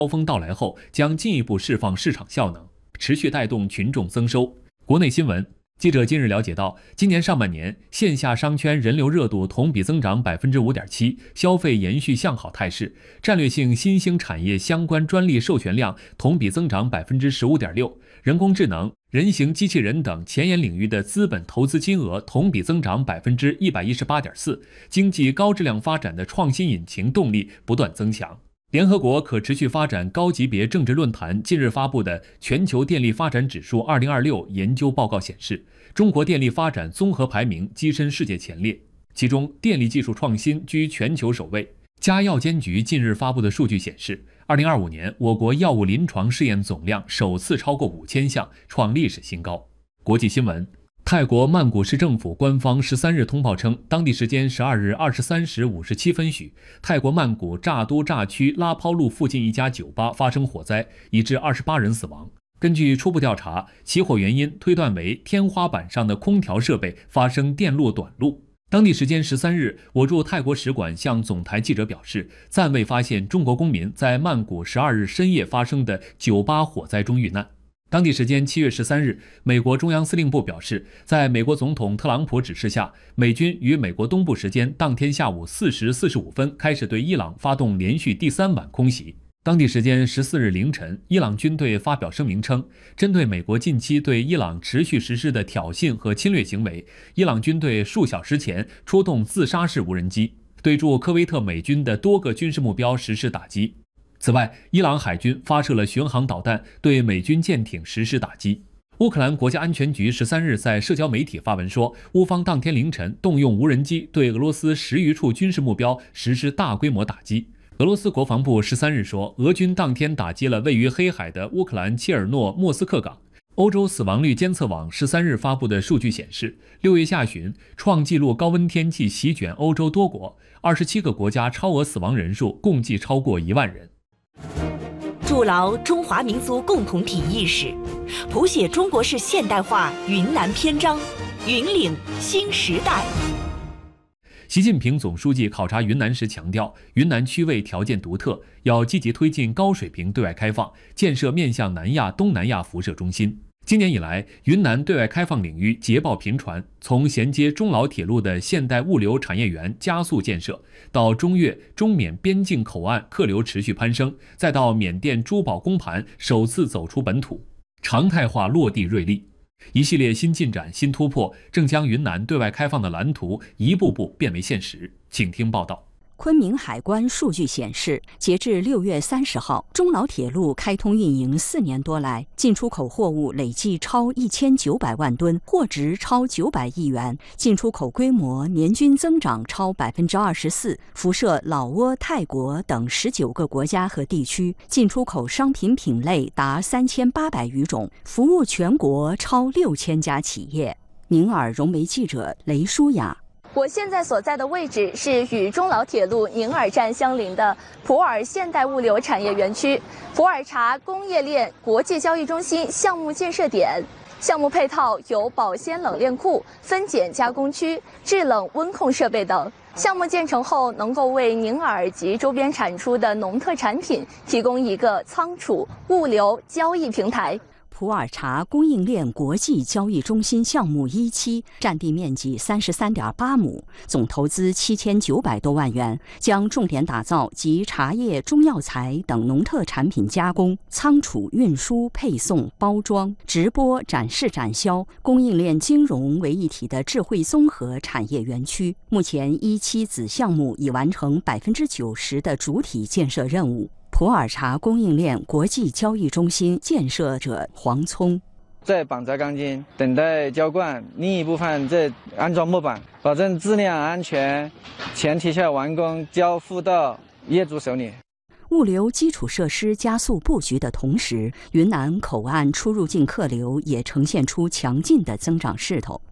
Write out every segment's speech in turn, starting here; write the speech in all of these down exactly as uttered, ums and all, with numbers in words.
高峰到来后，将进一步释放市场效能，持续带动群众增收。国内新闻。记者近日了解到，今年上半年线下商圈人流热度同比增长 百分之五点七， 消费延续向好态势，战略性新兴产业相关专利授权量同比增长 百分之十五点六， 人工智能、人形机器人等前沿领域的资本投资金额同比增长 百分之一百一十八点四， 经济高质量发展的创新引擎动力不断增强。联合国可持续发展高级别政治论坛近日发布的全球电力发展指数二零二六研究报告显示，中国电力发展综合排名跻身世界前列，其中电力技术创新居全球首位。家药监局近日发布的数据显示，二零二五年我国药物临床试验总量首次超过五千项，创历史新高。国际新闻。泰国曼谷市政府官方十三日通报称，当地时间十二日二十三时五十七分许，泰国曼谷乍都乍区拉抛路附近一家酒吧发生火灾，已致二十八人死亡。根据初步调查，起火原因推断为天花板上的空调设备发生电路短路。当地时间十三日，我驻泰国使馆向总台记者表示，暂未发现中国公民在曼谷十二日深夜发生的酒吧火灾中遇难。当地时间七月十三日，美国中央司令部表示，在美国总统特朗普指示下，美军于美国东部时间当天下午四时四十五分开始对伊朗发动连续第三晚空袭。当地时间十四日凌晨，伊朗军队发表声明称，针对美国近期对伊朗持续实施的挑衅和侵略行为，伊朗军队数小时前出动自杀式无人机，对驻科威特美军的多个军事目标实施打击。此外，伊朗海军发射了巡航导弹，对美军舰艇实施打击。乌克兰国家安全局十三日在社交媒体发文说，乌方当天凌晨动用无人机对俄罗斯十余处军事目标实施大规模打击。俄罗斯国防部十三日说，俄军当天打击了位于黑海的乌克兰切尔诺莫斯克港。欧洲死亡率监测网十三日发布的数据显示，六月下旬创纪录高温天气席卷欧洲多国，二十七个国家超额死亡人数共计超过一万人。 筑牢中华民族共同体意识，谱写中国式现代化云南篇章，云岭新时代。 习近平总书记考察云南时强调，云南区位条件独特，要积极推进高水平对外开放，建设面向南亚、东南亚辐射中心。今年以来，云南对外开放领域捷报频传，从衔接中老铁路的现代物流产业园加速建设，到中越、中缅边境口岸客流持续攀升，再到缅甸珠宝公盘首次走出本土，常态化落地锐利。一系列新进展、新突破，正将云南对外开放的蓝图一步步变为现实。请听报道。 昆明海关数据显示，截至六月三十号，中老铁路开通运营四年多来，进出口货物累计超一千九百万吨，货值超九百亿元，进出口规模年均增长超百分之二十四，辐射老挝、泰国等十九个国家和地区，进出口商品品类达三千八百余种，服务全国超六千家企业。宁尔融媒记者雷舒雅。 我现在所在的位置是与中老铁路宁尔站相邻的普洱现代物流产业园区，普洱茶工业链国际交易中心项目建设点。项目配套有保鲜冷链库、分拣加工区、制冷温控设备等。项目建成后，能够为宁尔及周边产出的农特产品提供一个仓储、物流、交易平台。 普洱茶供应链国际交易中心项目一期占地面积三十三点八亩，总投资七千九百多万元，将重点打造集茶叶、中药材等农特产品加工、仓储、运输、配送、包装、直播、展示、展销、供应链金融为一体的智慧综合产业园区。目前一期子项目已完成百分之九十的主体建设任务。普洱茶供应链国际交易中心建设者黄聪， 在绑扎钢筋，等待浇灌；另一部分在安装木板，保证质量安全，前提下完工交付到业主手里。 物流基础设施加速布局的同时，云南口岸出入境客流也呈现出强劲的增长势头。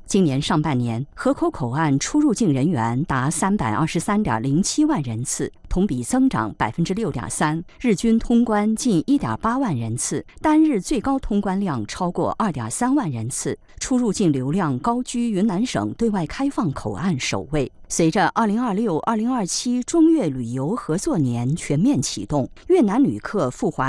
今年上半年，河口口岸出入境人员达三百二十三点零七万人次，同比增长百分之六点三，日均通关近一点八万人次，单日最高通关量超过二点三万人次，出入境流量高居云南省对外开放口岸首位。随着二零二六、二零二七中越旅游合作年全面启动，越南旅客赴华